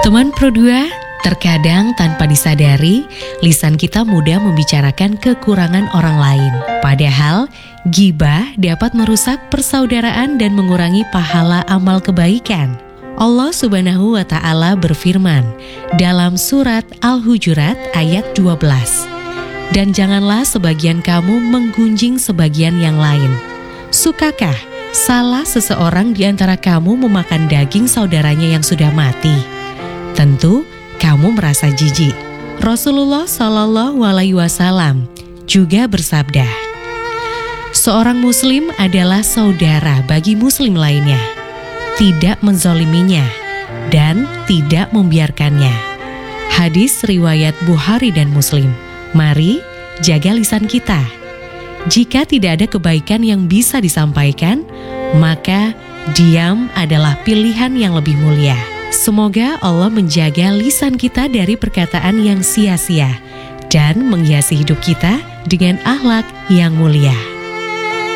Teman Pro 2, terkadang tanpa disadari, lisan kita mudah membicarakan kekurangan orang lain. Padahal, ghibah dapat merusak persaudaraan dan mengurangi pahala amal kebaikan. Allah Subhanahu wa Ta'ala berfirman dalam surat Al-Hujurat ayat 12, "Dan janganlah sebagian kamu menggunjing sebagian yang lain. Sukakah salah seseorang di antara kamu memakan daging saudaranya yang sudah mati? Tentu kamu merasa jijik." Rasulullah Shallallahu Alaihi Wasallam juga bersabda, "Seorang muslim adalah saudara bagi muslim lainnya, tidak menzoliminya dan tidak membiarkannya." Hadis riwayat Bukhari dan Muslim. Mari jaga lisan kita. Jika tidak ada kebaikan yang bisa disampaikan, maka diam adalah pilihan yang lebih mulia. Semoga Allah menjaga lisan kita dari perkataan yang sia-sia dan menghiasi hidup kita dengan akhlak yang mulia.